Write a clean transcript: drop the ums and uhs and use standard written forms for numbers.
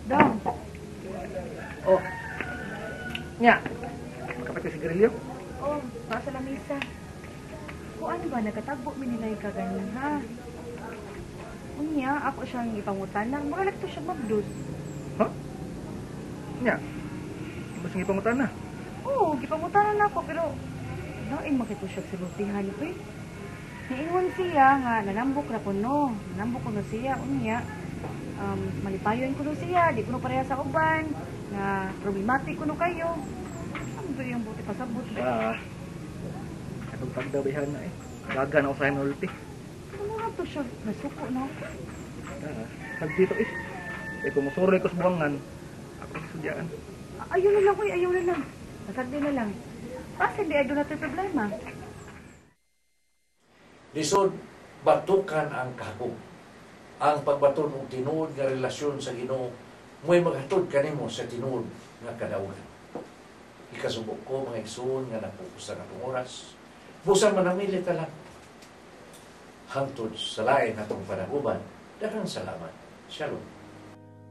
Dong. Oh. Nya. Makapit si Garilio? Oh, nasa lamisa. Kung ano ba, nagkatagbo minilay ka ganin, ha? Unya, ako siyang ipangutan na. Makalag to siya magdus. Ha? Nya. Mas ng ipangutan na. Oo, gipangutan na ako, pero nain makito siya sa lutihan ko eh. Niingon siya nga, nanambok na ko no. Nanambok ko na siya, unya. Malipayon ko no siya, di ko no pareha sa uban. Na problematic ko no kayo. Ano ba yung buti pasabot ba? Atong pagdabihan na eh. Gaga na usahin ng ulti. Ano na to siya? Nasuko na ako. Dito eh. Eh kung musuroy ko sa buwangan, ako sa sudyaan. Ayaw na lang, uy, ayaw na lang. Nasagdi na lang. Kasi di ay doon natin problema. Lisod, batukan ang kahapon. Ang pagbaton ng tinuod nga relasyon sa Ginoo mo'y maghatod kanimo sa tinuod nga kadaugan. Ikasubok ko mga igsoon nga napupusta na itong oras. Busan manamili ta lang. Hangtod sa lain atong panaguban. Daghang salamat. Shalom.